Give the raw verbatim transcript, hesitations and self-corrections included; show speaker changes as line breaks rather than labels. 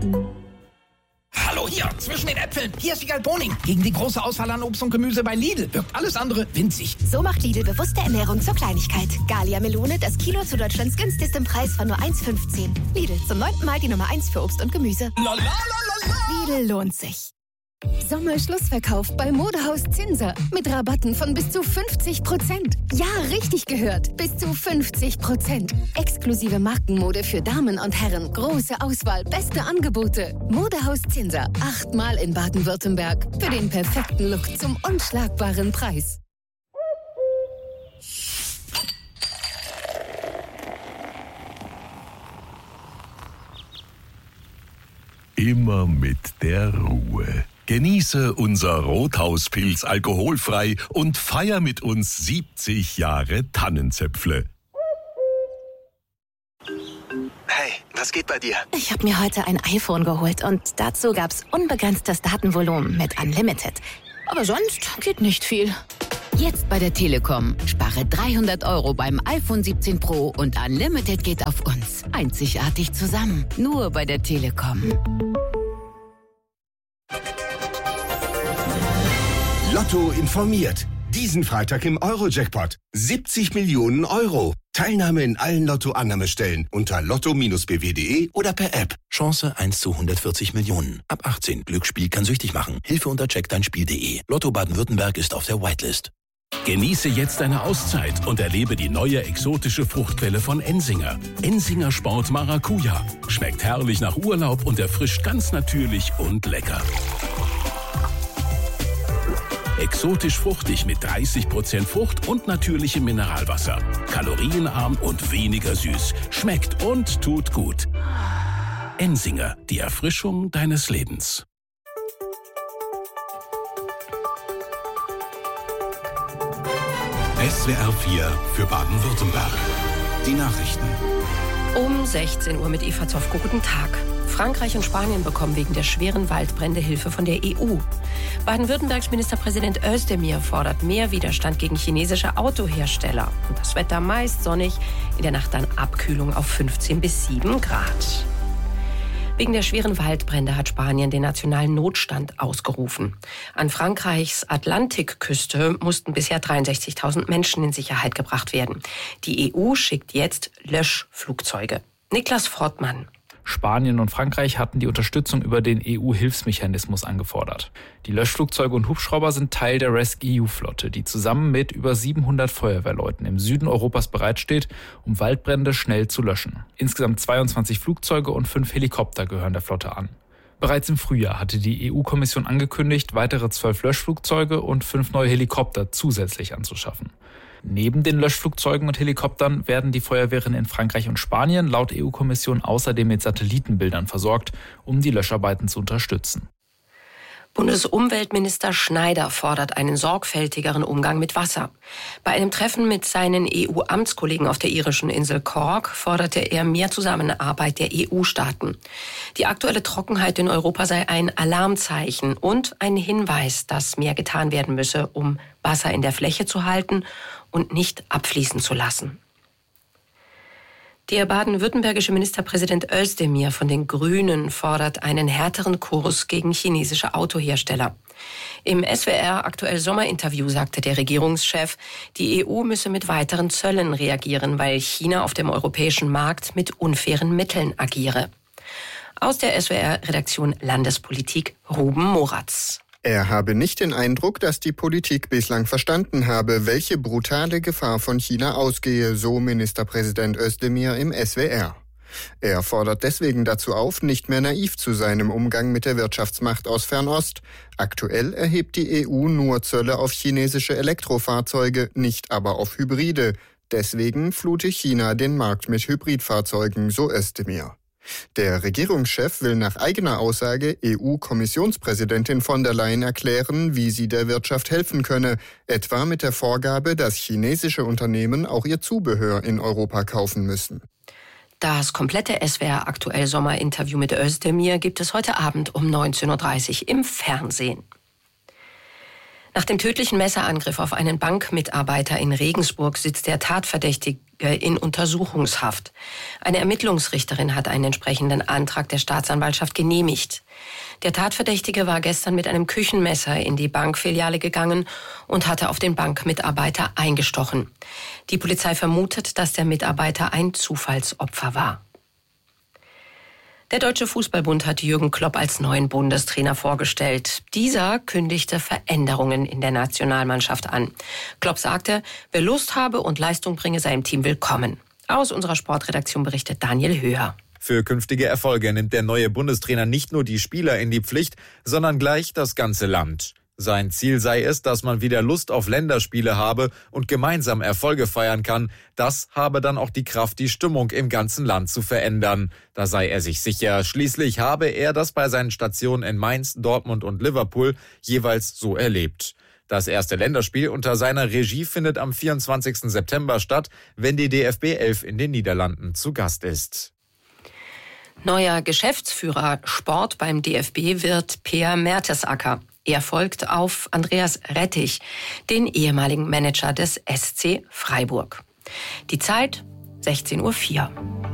Hallo hier, zwischen den Äpfeln. Hier ist Wiegald Boning. Gegen die große Auswahl an Obst und Gemüse bei Lidl wirkt alles andere winzig.
So macht Lidl bewusste Ernährung zur Kleinigkeit. Galia Melone, das Kilo zu Deutschlands günstigstem Preis von nur eins fünfzehn. Lidl, zum neunten Mal die Nummer eins für Obst und Gemüse.
La, la, la, la, la.
Lidl lohnt sich. Sommerschlussverkauf bei Modehaus Zinser. Mit Rabatten von bis zu fünfzig Prozent. Ja, richtig gehört. Bis zu fünfzig Prozent. Exklusive Markenmode für Damen und Herren. Große Auswahl, beste Angebote. Modehaus Zinser. Achtmal in Baden-Württemberg. Für den perfekten Look zum unschlagbaren Preis.
Immer mit der Ruhe. Genieße unser Rothauspilz alkoholfrei und feier mit uns siebzig Jahre Tannenzäpfle.
Hey, was geht bei dir?
Ich habe mir heute ein iPhone geholt und dazu gab's unbegrenztes Datenvolumen mit Unlimited. Aber sonst geht nicht viel. Jetzt bei der Telekom. Spare dreihundert Euro beim iPhone siebzehn Pro und Unlimited geht auf uns. Einzigartig zusammen. Nur bei der Telekom.
Lotto informiert. Diesen Freitag im Euro-Jackpot. siebzig Millionen Euro. Teilnahme in allen Lotto-Annahmestellen unter lotto Bindestrich b w punkt de oder per App.
Chance eins zu hundertvierzig Millionen. Ab achtzehn. Glücksspiel kann süchtig machen. Hilfe unter check dein Spiel punkt de. Lotto Baden-Württemberg ist auf der Whitelist.
Genieße jetzt eine Auszeit und erlebe die neue exotische Fruchtquelle von Ensinger. Ensinger Sport Maracuja. Schmeckt herrlich nach Urlaub und erfrischt ganz natürlich und lecker. Exotisch fruchtig mit dreißig Prozent Frucht und natürlichem Mineralwasser. Kalorienarm und weniger süß. Schmeckt und tut gut. Ensinger, die Erfrischung deines Lebens.
S W R vier für Baden-Württemberg. Die Nachrichten.
Um sechzehn Uhr mit Eva Zofko. Guten Tag. Frankreich und Spanien bekommen wegen der schweren Waldbrände Hilfe von der E U. Baden-Württembergs Ministerpräsident Özdemir fordert mehr Widerstand gegen chinesische Autohersteller. Und das Wetter meist sonnig, in der Nacht dann Abkühlung auf fünfzehn bis sieben Grad. Wegen der schweren Waldbrände hat Spanien den nationalen Notstand ausgerufen. An Frankreichs Atlantikküste mussten bisher dreiundsechzigtausend Menschen in Sicherheit gebracht werden. Die E U schickt jetzt Löschflugzeuge. Niklas Fortmann.
Spanien und Frankreich hatten die Unterstützung über den E U-Hilfsmechanismus angefordert. Die Löschflugzeuge und Hubschrauber sind Teil der rescE U-Flotte, die zusammen mit über siebenhundert Feuerwehrleuten im Süden Europas bereitsteht, um Waldbrände schnell zu löschen. Insgesamt zweiundzwanzig Flugzeuge und fünf Helikopter gehören der Flotte an. Bereits im Frühjahr hatte die E U-Kommission angekündigt, weitere zwölf Löschflugzeuge und fünf neue Helikopter zusätzlich anzuschaffen. Neben den Löschflugzeugen und Helikoptern werden die Feuerwehren in Frankreich und Spanien laut E U-Kommission außerdem mit Satellitenbildern versorgt, um die Löscharbeiten zu unterstützen.
Bundesumweltminister Schneider fordert einen sorgfältigeren Umgang mit Wasser. Bei einem Treffen mit seinen E U-Amtskollegen auf der irischen Insel Cork forderte er mehr Zusammenarbeit der E U-Staaten. Die aktuelle Trockenheit in Europa sei ein Alarmzeichen und ein Hinweis, dass mehr getan werden müsse, um Wasser in der Fläche zu halten und nicht abfließen zu lassen. Der baden-württembergische Ministerpräsident Özdemir von den Grünen fordert einen härteren Kurs gegen chinesische Autohersteller. Im S W R Aktuell Sommerinterview sagte der Regierungschef, die E U müsse mit weiteren Zöllen reagieren, weil China auf dem europäischen Markt mit unfairen Mitteln agiere. Aus der S W R-Redaktion Landespolitik Ruben Moratz.
Er habe nicht den Eindruck, dass die Politik bislang verstanden habe, welche brutale Gefahr von China ausgehe, so Ministerpräsident Özdemir im S W R. Er fordert deswegen dazu auf, nicht mehr naiv zu sein im Umgang mit der Wirtschaftsmacht aus Fernost. Aktuell erhebt die E U nur Zölle auf chinesische Elektrofahrzeuge, nicht aber auf Hybride. Deswegen flute China den Markt mit Hybridfahrzeugen, so Özdemir. Der Regierungschef will nach eigener Aussage E U-Kommissionspräsidentin von der Leyen erklären, wie sie der Wirtschaft helfen könne, etwa mit der Vorgabe, dass chinesische Unternehmen auch ihr Zubehör in Europa kaufen müssen.
Das komplette S W R Aktuell Sommerinterview mit Özdemir gibt es heute Abend um neunzehn Uhr dreißig im Fernsehen. Nach dem tödlichen Messerangriff auf einen Bankmitarbeiter in Regensburg sitzt der Tatverdächtige in Untersuchungshaft. Eine Ermittlungsrichterin hat einen entsprechenden Antrag der Staatsanwaltschaft genehmigt. Der Tatverdächtige war gestern mit einem Küchenmesser in die Bankfiliale gegangen und hatte auf den Bankmitarbeiter eingestochen. Die Polizei vermutet, dass der Mitarbeiter ein Zufallsopfer war. Der Deutsche Fußballbund hat Jürgen Klopp als neuen Bundestrainer vorgestellt. Dieser kündigte Veränderungen in der Nationalmannschaft an. Klopp sagte, wer Lust habe und Leistung bringe, sei im Team willkommen. Aus unserer Sportredaktion berichtet Daniel Höher.
Für künftige Erfolge nimmt der neue Bundestrainer nicht nur die Spieler in die Pflicht, sondern gleich das ganze Land. Sein Ziel sei es, dass man wieder Lust auf Länderspiele habe und gemeinsam Erfolge feiern kann. Das habe dann auch die Kraft, die Stimmung im ganzen Land zu verändern. Da sei er sich sicher. Schließlich habe er das bei seinen Stationen in Mainz, Dortmund und Liverpool jeweils so erlebt. Das erste Länderspiel unter seiner Regie findet am vierundzwanzigsten September statt, wenn die D F B elf in den Niederlanden zu Gast ist.
Neuer Geschäftsführer Sport beim D F B wird Peer Mertesacker. Er folgt auf Andreas Rettich, den ehemaligen Manager des S C Freiburg. Die Zeit sechzehn Uhr vier.